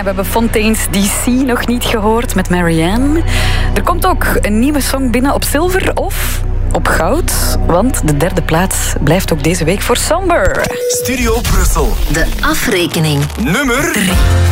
we hebben Fontaine's DC nog niet gehoord met Marianne. Er komt ook een nieuwe song binnen op zilver of op goud. Want de derde plaats blijft ook deze week voor Somber. Studio Brussel. De afrekening. Nummer 3.